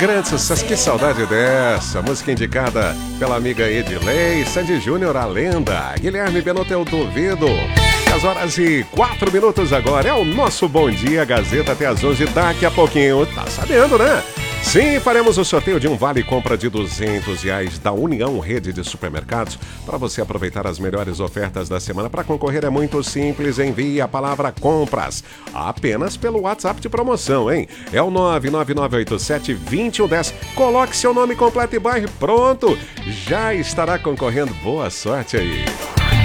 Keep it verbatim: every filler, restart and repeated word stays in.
Grande sucesso, que saudade dessa. Música indicada pela amiga Edilei, Sandy Júnior, a lenda. Guilherme Benotto, eu duvido. dez horas e quatro minutos agora. É o nosso Bom Dia Gazeta até às onze. Daqui a pouquinho, tá sabendo, né? Sim, faremos o sorteio de um vale-compra de duzentos reais da União Rede de Supermercados para você aproveitar as melhores ofertas da semana. Para concorrer é muito simples, envie a palavra compras apenas pelo WhatsApp de promoção, hein? É o nove nove nove oito sete, dois um um zero. Coloque seu nome completo e bairro, pronto! Já estará concorrendo. Boa sorte aí!